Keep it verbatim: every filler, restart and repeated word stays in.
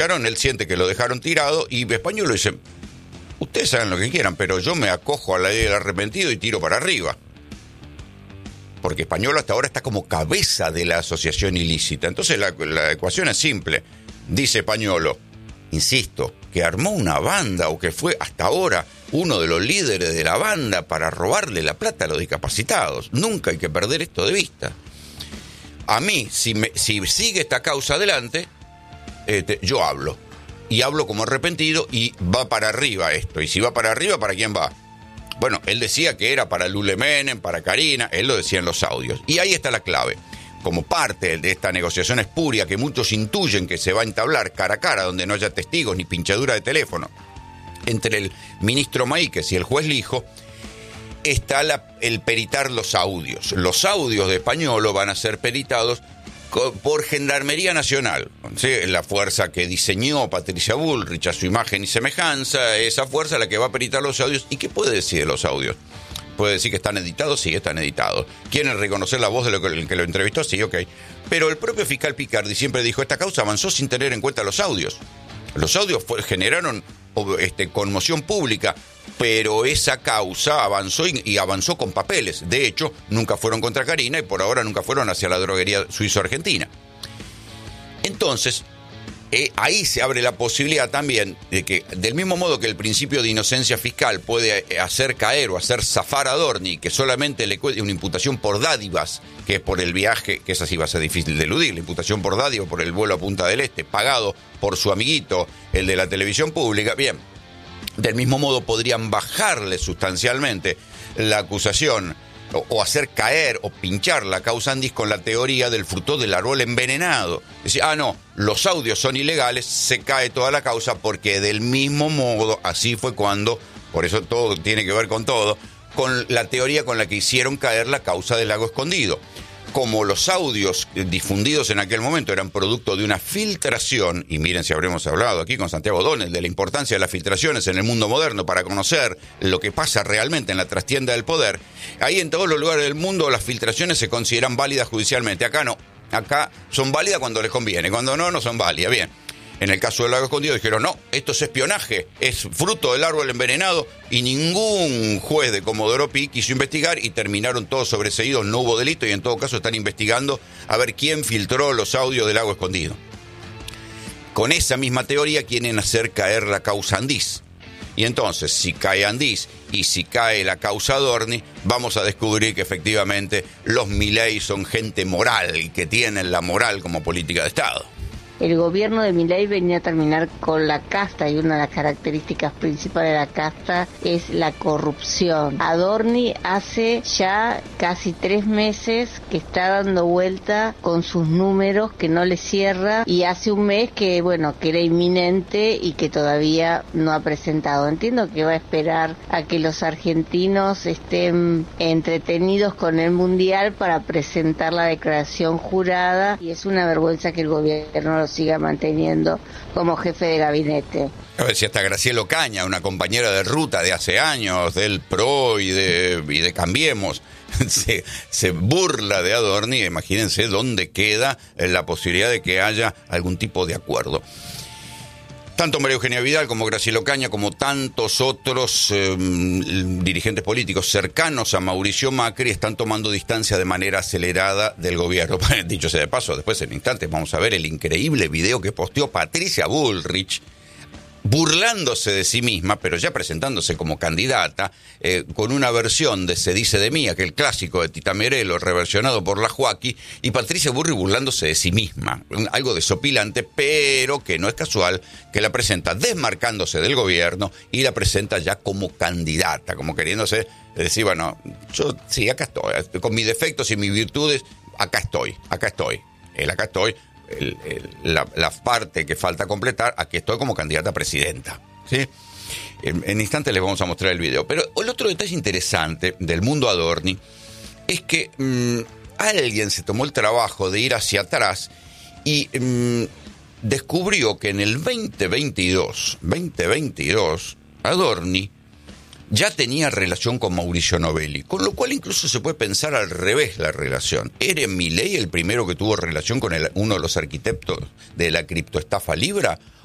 él siente que lo dejaron tirado y Español le dice, ustedes saben lo que quieran, pero yo me acojo a la ley del arrepentido y tiro para arriba. Porque Español hasta ahora está como cabeza de la asociación ilícita. Entonces la, la ecuación es simple. Dice Españolo, insisto, que armó una banda o que fue hasta ahora uno de los líderes de la banda para robarle la plata a los discapacitados. Nunca hay que perder esto de vista. A mí, si, me, si sigue esta causa adelante, este, yo hablo. Y hablo como arrepentido y va para arriba esto. Y si va para arriba, ¿para quién va? Bueno, él decía que era para Lule Menem, para Karina, él lo decía en los audios. Y ahí está la clave. Como parte de esta negociación espuria que muchos intuyen que se va a entablar cara a cara, donde no haya testigos ni pinchadura de teléfono, entre el ministro Maíquez y el juez Lijo, está la, el peritar los audios. Los audios de Españolo van a ser peritados por Gendarmería Nacional, ¿sí? La fuerza que diseñó Patricia Bullrich a su imagen y semejanza, esa fuerza la que va a peritar los audios. ¿Y qué puede decir de los audios? ¿Puede decir que están editados? Sí, están editados. ¿Quieren reconocer la voz de lo que, el que lo entrevistó? Sí, ok. Pero el propio fiscal Picardi siempre dijo, esta causa avanzó sin tener en cuenta los audios. Los audios fue, generaron este, conmoción pública, pero esa causa avanzó y, y avanzó con papeles. De hecho, nunca fueron contra Karina y por ahora nunca fueron hacia la droguería suizo-argentina. Entonces, eh, ahí se abre la posibilidad también de que, del mismo modo que el principio de inocencia fiscal puede hacer caer o hacer zafar a Adorni, que solamente le cueste una imputación por dádivas, que es por el viaje, que esa sí va a ser difícil de eludir, la imputación por dádiva por el vuelo a Punta del Este, pagado por su amiguito, el de la televisión pública, bien. Del mismo modo podrían bajarle sustancialmente la acusación o, o hacer caer o pinchar la causa Andis con la teoría del fruto del árbol envenenado. Es decir, ah, no, los audios son ilegales, se cae toda la causa porque del mismo modo, así fue cuando, por eso todo tiene que ver con todo, con la teoría con la que hicieron caer la causa del Lago Escondido. Como los audios difundidos en aquel momento eran producto de una filtración, y miren si habremos hablado aquí con Santiago O'Donnell de la importancia de las filtraciones en el mundo moderno para conocer lo que pasa realmente en la trastienda del poder, ahí en todos los lugares del mundo las filtraciones se consideran válidas judicialmente. Acá no, acá son válidas cuando les conviene, cuando no, no son válidas. Bien. En el caso del Lago Escondido dijeron, no, esto es espionaje, es fruto del árbol envenenado, y ningún juez de Comodoro Pi quiso investigar y terminaron todos sobreseídos, no hubo delito y en todo caso están investigando a ver quién filtró los audios del Lago Escondido. Con esa misma teoría quieren hacer caer la causa Andis. Y entonces, si cae Andis y si cae la causa Adorni, vamos a descubrir que efectivamente los Milei son gente moral y que tienen la moral como política de Estado. El gobierno de Milei venía a terminar con la casta y una de las características principales de la casta es la corrupción. Adorni hace ya casi tres meses que está dando vuelta con sus números que no le cierra y hace un mes que, bueno, que era inminente y que todavía no ha presentado. Entiendo que va a esperar a que los argentinos estén entretenidos con el Mundial para presentar la declaración jurada y es una vergüenza que el gobierno lo siga manteniendo como jefe de gabinete. A ver si hasta Graciela Ocaña, una compañera de ruta de hace años, del P R O y de, y de Cambiemos, se, se burla de Adorni. Imagínense dónde queda la posibilidad de que haya algún tipo de acuerdo. Tanto María Eugenia Vidal como Graciela Ocaña, como tantos otros eh, dirigentes políticos cercanos a Mauricio Macri, están tomando distancia de manera acelerada del gobierno. Dicho sea de paso, después en instantes vamos a ver el increíble video que posteó Patricia Bullrich, burlándose de sí misma, pero ya presentándose como candidata, eh, con una versión de Se dice de mí, aquel clásico de Tita Merelo, reversionado por la Joaquí, y Patricia Bullrich burlándose de sí misma. Algo desopilante, pero que no es casual, que la presenta desmarcándose del gobierno y la presenta ya como candidata, como queriéndose decir, bueno, yo sí, acá estoy, con mis defectos y mis virtudes, acá estoy, acá estoy, el acá estoy. El, el, la, la parte que falta completar, aquí estoy como candidata a presidenta, ¿sí? En, en instantes les vamos a mostrar el video. Pero el otro detalle interesante del mundo Adorni es que mmm, alguien se tomó el trabajo de ir hacia atrás y mmm, descubrió que en el veinte veintidós, Adorni ya tenía relación con Mauricio Novelli, con lo cual incluso se puede pensar al revés la relación. ¿Era Milei el primero que tuvo relación con el, uno de los arquitectos de la criptoestafa Libra?